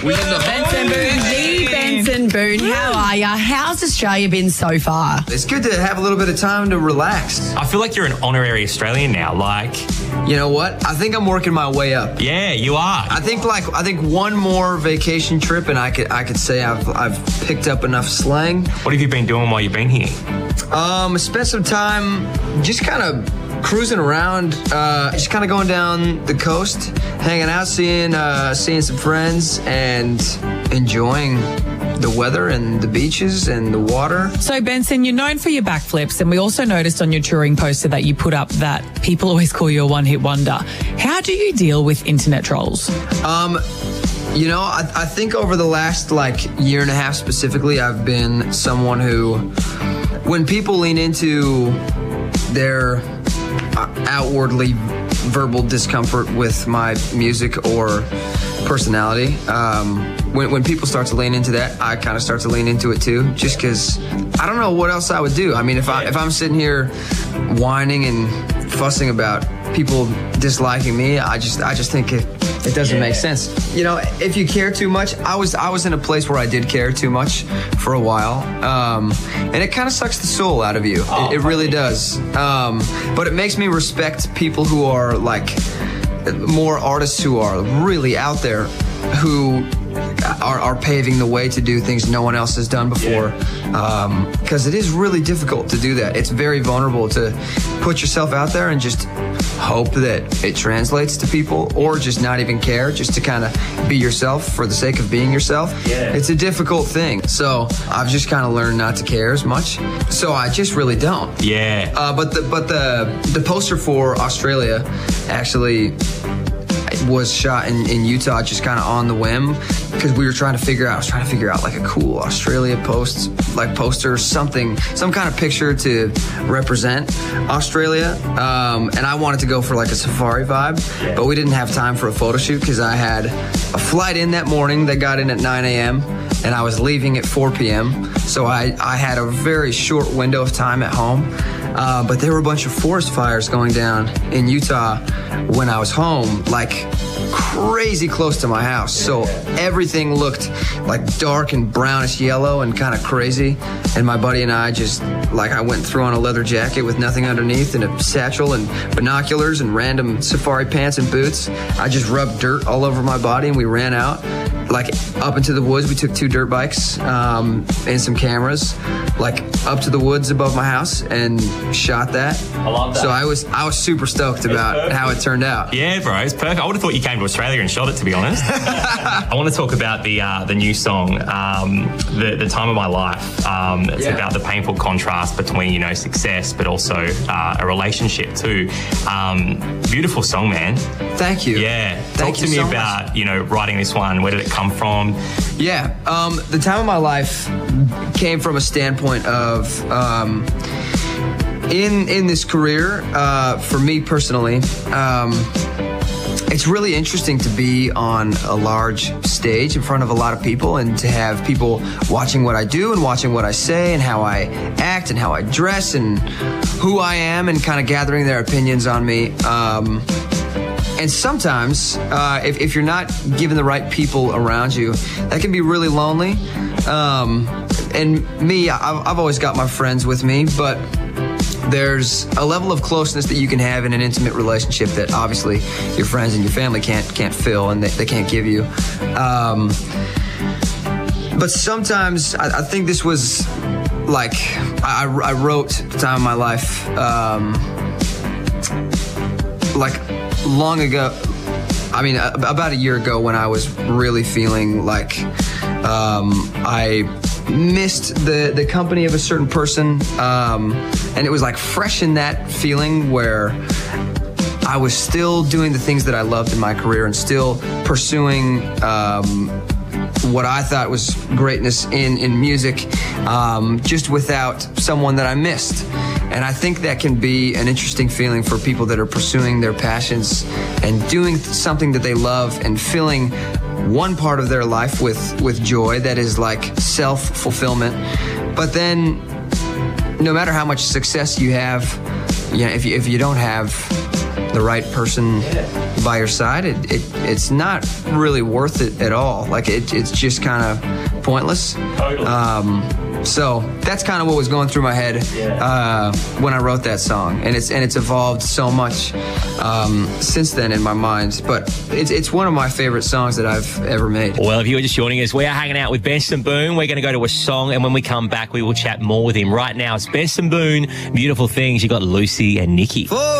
We in the Benson Boone, the Benson Boone. How are ya? How's Australia been so far? It's good to have a little bit of time to relax. I feel like you're an honorary Australian now. Like, you know what? I think I'm working my way up. Yeah, you are. I think one more vacation trip, and I could say I've picked up enough slang. What have you been doing while you've been here? Spent some time just kind of cruising around, just kind of going down the coast, hanging out, seeing some friends, and enjoying the weather and the beaches and the water. So, Benson, you're known for your backflips, and we also noticed on your touring poster that you put up that people always call you a one-hit wonder. How do you deal with internet trolls? You know, I think over the last, year and a half specifically, I've been someone who, when people lean into their outwardly verbal discomfort with my music or personality, when people start to lean into that, I kind of start to lean into it too, just because I don't know what else I would do. I mean, if I'm sitting here whining and fussing about people disliking me, I just think it doesn't make sense. You know, if you care too much, I was in a place where I did care too much for a while, and it kind of sucks the soul out of you. It really does. But it makes me respect people who are more artists who are really out there, who are paving the way to do things no one else has done before, because it is really difficult to do that. It's very vulnerable to put yourself out there and just hope that it translates to people, or just not even care, just to kind of be yourself for the sake of being yourself. It's a difficult thing, so I've just kind of learned not to care as much, so I just really don't. But the poster for Australia actually was shot in Utah, just kind of on the whim, because I was trying to figure out like a cool Australia poster, something, some kind of picture to represent Australia, and I wanted to go for like a safari vibe, but we didn't have time for a photo shoot because I had a flight in that morning that got in at 9 a.m. and I was leaving at 4 p.m. So I had a very short window of time at home. But there were a bunch of forest fires going down in Utah when I was home, like crazy close to my house. So everything looked like dark and brownish yellow and kind of crazy. And my buddy and I just, I went and threw on a leather jacket with nothing underneath and a satchel and binoculars and random safari pants and boots. I just rubbed dirt all over my body and we ran out, up into the woods. We took 2 dirt bikes and some cameras, up to the woods above my house and shot that. I love that. So I was super stoked about how it turned out. Yeah, bro, it's perfect. I would have thought you came to Australia and shot it, to be honest. I want to talk about the new song, the Time of My Life. It's about the painful contrast between, success, but also a relationship too. Beautiful song, man. Thank you. Yeah. Talk to me so about, writing this one. Where did it come from? Yeah. The Time of My Life came from a standpoint of, in this career, for me personally, it's really interesting to be on a large stage in front of a lot of people and to have people watching what I do and watching what I say and how I act and how I dress and who I am and kind of gathering their opinions on me. And sometimes, if you're not given the right people around you, that can be really lonely. And me, I've always got my friends with me, but there's a level of closeness that you can have in an intimate relationship that obviously your friends and your family can't fill and they can't give you. But sometimes I think this was I wrote The Time of My Life long ago. I mean, about a year ago when I was really feeling like I missed the company of a certain person, and it was fresh in that feeling where I was still doing the things that I loved in my career and still pursuing what I thought was greatness in music, just without someone that I missed. And I think that can be an interesting feeling for people that are pursuing their passions and doing something that they love and filling one part of their life with joy that is self-fulfillment. But then no matter how much success you have, if you don't have the right person by your side, it's not really worth it at all. Like it's just kind of pointless. Totally. So that's kind of what was going through my head when I wrote that song, and it's evolved so much since then in my mind. But it's one of my favorite songs that I've ever made. Well, if you were just joining us, we are hanging out with Benson Boone. We're going to go to a song, and when we come back, we will chat more with him. Right now, it's Benson Boone, Beautiful Things. You got Lucy and Nikki.